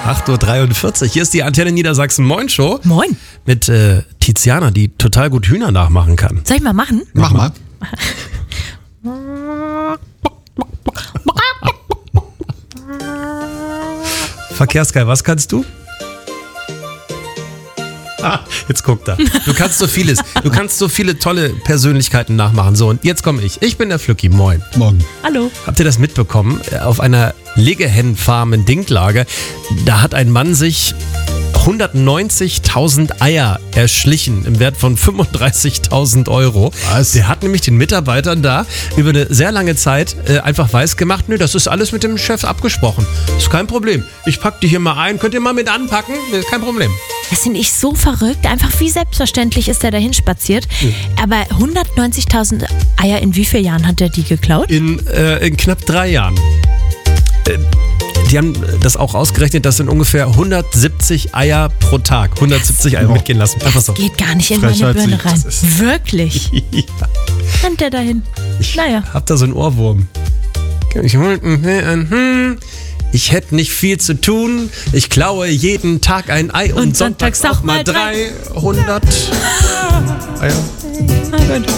8.43 Uhr. Hier ist die Antenne Niedersachsen Moin Show. Moin. Mit Tiziana, die total gut Hühner nachmachen kann. Soll ich mal machen? Mach mal. Verkehrsgeil, was kannst du? Jetzt guckt er. Du kannst so vieles. Du kannst so viele tolle Persönlichkeiten nachmachen. So, und jetzt komme ich. Ich bin der Flücki. Moin. Morgen. Hallo. Habt ihr das mitbekommen? Auf einer Legehennenfarm in Dinklage, da hat ein Mann sich 190.000 Eier erschlichen im Wert von 35.000 Euro. Was? Der hat nämlich den Mitarbeitern da über eine sehr lange Zeit einfach weiß gemacht, nö, das ist alles mit dem Chef abgesprochen. Ist kein Problem. Ich pack die hier mal ein. Könnt ihr mal mit anpacken? Kein Problem. Das finde ich so verrückt. Einfach wie selbstverständlich ist er dahin spaziert. Aber 190.000 Eier, in wie vielen Jahren hat er die geklaut? In knapp 3 Jahren. Die haben das auch ausgerechnet, das sind ungefähr 170 Eier pro Tag. 170 Eier mitgehen lassen. Einfach so. Geht gar nicht in meine Frechheit, Birne rein. das ist- Wirklich. Ja. Rennt der dahin? Ich Naja. hab da so einen Ohrwurm. Ich hätte nicht viel zu tun. Ich klaue jeden Tag ein Ei und sonntags auch mal 300 Eier. Na gut.